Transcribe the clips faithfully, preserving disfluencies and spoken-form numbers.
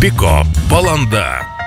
Piko valanda.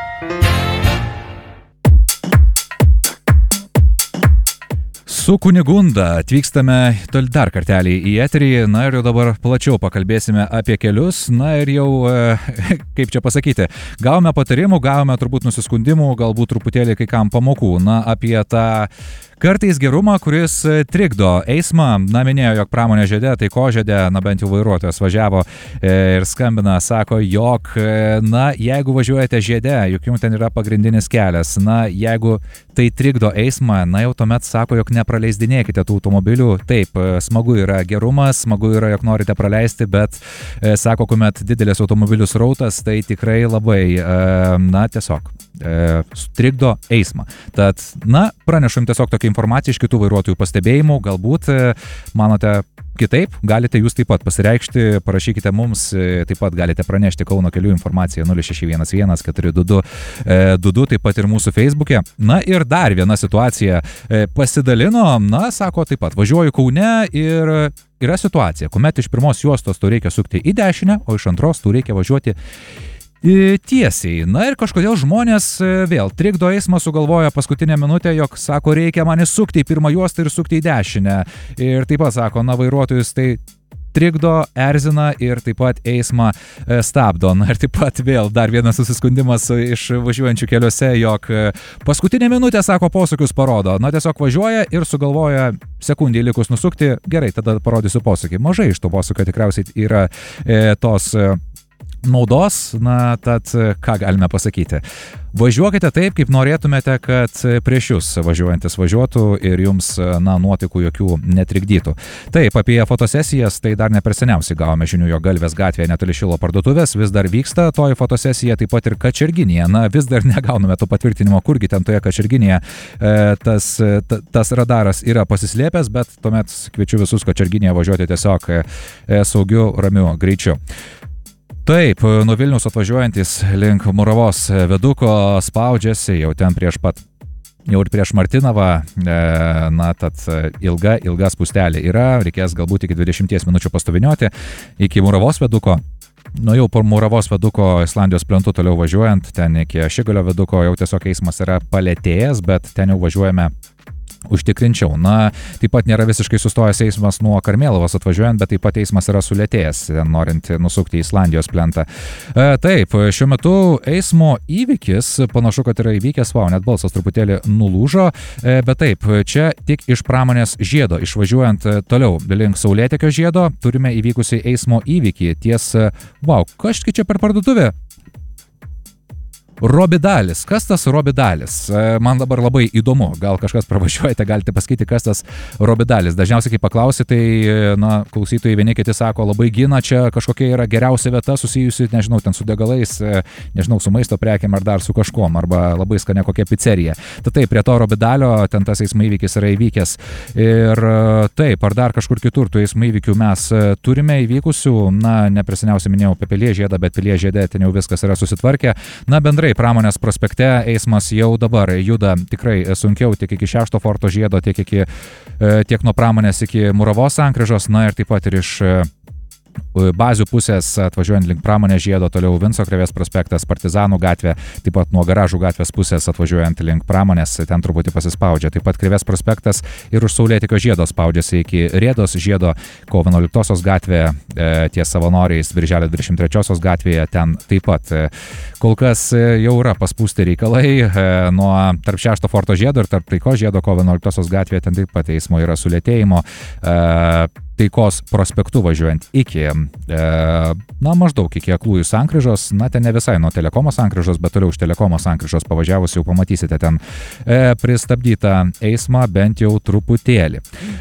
Su Kunigunda atvykstame dar kartelį į eterį, na ir jau dabar plačiau pakalbėsime apie kelius, na ir jau, kaip čia pasakyti, gavome patarimų, gavome turbūt nusiskundimų, galbūt truputėlį kai kam pamokų, na apie tą kartais gerumą, kuris trikdo eismą. Na, minėjo, jog pramonė žiede, tai ko žiede, na bent jau vairuotojas važiavo ir skambina, sako, jog, na, jeigu važiuojate žiede, juk jums ten yra pagrindinis kelias, na, jeigu tai trikdo eismą, na jau tuomet sako, jog nepraleisdinėkite tų automobilių. Taip, smagu yra gerumas, smagu yra, jog norite praleisti, bet, sako, kuomet didelis automobilių srautas, tai tikrai labai, na, tiesiog trikdo eismą. Tad, na, pranešu jums tiesiog tokią informaciją iš kitų vairuotojų pastebėjimų, galbūt manote kitaip, galite jūs taip pat pasireikšti, parašykite mums, taip pat galite pranešti Kauno kelių informaciją nulis šeši vienas vienas keturi du du du du, taip pat ir mūsų Facebook'e. Na ir dar viena situacija pasidalino, na, sako taip pat, važiuoju Kaune ir yra situacija, kuomet iš pirmos juostos tu reikia sukti į dešinę, o iš antros tu reikia važiuoti tiesiai. Na ir kažkodėl žmonės vėl trikdo eismą, sugalvoja paskutinę minutę, jog sako, reikia man įsukti į pirmą juostą ir sukti į dešinę. Ir taip pat sako, na vairuotojus tai trikdo, erzina ir taip pat eismą stabdo. Na ir taip pat vėl dar vienas susiskundimas iš važiuojančių keliuose, jog paskutinė minutė, sako, posūkius parodo. Na tiesiog važiuoja ir sugalvoja sekundį likus nusukti. Gerai, tada parodysiu posūkį. Mažai iš to posūkio tikriausiai yra e, tos e, naudos, na, tad ką galime pasakyti. Važiuokite taip, kaip norėtumėte, kad prieš jūs važiuojantis važiuotų ir jums, na, nuotaikų jokių netrikdytų. Taip, apie fotosesijas, tai dar ne per seniausiai gavome žinių, jog Galvės gatvėje netoli Šilo parduotuvės vis dar vyksta toji fotosesija, taip pat ir Kačerginėje. Na, vis dar negauname to patvirtinimo, kurgi ten toje Kačerginėje e, tas, ta, tas radaras yra pasislėpęs, bet tuomet kviečiu visus Kačerginėje važiuoti tiesiog e, saugiu, ramiu greičiu. Taip, nuo Vilniaus atvažiuojantis link Muravos viaduko spaudžiasi jau ten prieš pat, jau ir prieš Martinovą, e, na, tad ilga, ilga spūstelė yra, reikės galbūt iki dvidešimties minučių pastovinioti iki Muravos viaduko. Nu jau po Muravos viaduko Islandijos plentu toliau važiuojant, ten iki Ašigalio viaduko jau tiesiog eismas yra palėtėjęs, bet ten jau važiuojame užtikrinčiau. Na, taip pat nėra visiškai sustojęs eismas nuo Karmėlavos atvažiuojant, bet taip pat eismas yra sulėtėjęs, norint nusukti į Islandijos plentą. E, taip, šiuo metu eismo įvykis, panašu, kad yra įvykęs, wow, net balsas truputėlį nulūžo, e, bet taip, čia tik iš pramonės žiedo, išvažiuojant toliau link Saulėtekio žiedo, turime įvykusį eismo įvykį ties, wow, kažkai čia per parduotuvę. Robidalis. Kas tas Robidalis? Man dabar labai įdomu. Gal kažkas pravažiuojate, galite pasakyti, kas tas Robidalis. Dažniausiai, kai paklausi, tai, na, klausytojai vieni kiti sako, labai gina, čia kažkokia yra geriausia vieta susijusi, nežinau, ten su degalais, nežinau, su maisto prekėm ar dar su kažkom, arba labai skania kokia pizzerija. Tad taip, prie to Robidalio ten tas eismo įvykis yra įvykęs. Ir taip, ar dar kažkur kitur tų eismo įvykių mes turime įvykusių, na, nepreseniausiai minėjau apie Pilies žiedą, bet Pilies žiede ten jau viskas yra susitvarkę. Na, bendrai Pramonės prospekte eismas jau dabar juda tikrai sunkiau tiek iki šešto forto žiedo, tiek, iki, tiek nuo Pramonės iki Muravos sankryžos, na ir taip pat ir iš bazių pusės atvažiuojant link Pramonės žiedo, toliau Vinco Krėvės prospektas, Partizanų gatvė, taip pat nuo Garažų gatvės pusės atvažiuojant link Pramonės, ten truputį pasispaudžia. Taip pat Krėvės prospektas ir už Saulėtekio žiedo spaudžiasi iki Rėdos žiedo, kovo vienuoliktosios gatvė e, ties Savanoriais, Birželio dvidešimt trečiosios gatvėje, ten taip pat e, kol kas jau yra paspūsti reikalai, e, nuo tarp šešto forto žiedo ir tarp Taikos žiedo, kovo vienuoliktosios gatvėje, ten taip pat eismo yra sulėtėjimo. E, Taikos prospektu važiuojant iki, e, na, maždaug iki Aklųjų sankryžos, na, ten ne visai nuo Telekomo sankryžos, bet toliau už Telekomo sankryžos pavažiavus jau pamatysite ten e, pristabdytą eismą bent jau truputėlį.